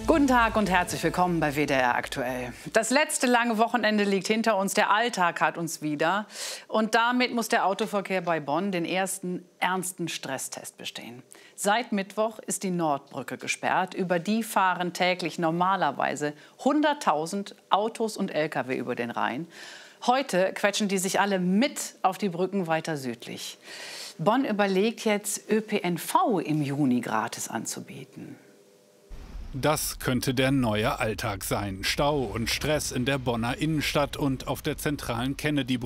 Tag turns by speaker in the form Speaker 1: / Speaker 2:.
Speaker 1: Guten Tag und herzlich willkommen bei WDR aktuell. Das letzte lange Wochenende liegt hinter uns, der Alltag hat uns wieder. Und damit muss der Autoverkehr bei Bonn den ersten ernsten Stresstest bestehen. Seit Mittwoch ist die Nordbrücke gesperrt. Über die fahren täglich normalerweise 100.000 Autos und Lkw über den Rhein. Heute quetschen die sich alle mit auf die Brücken weiter südlich. Bonn überlegt jetzt, ÖPNV im Juni gratis anzubieten.
Speaker 2: Das könnte der neue Alltag sein. Stau und Stress in der Bonner Innenstadt und auf der zentralen Kennedy-Brücke.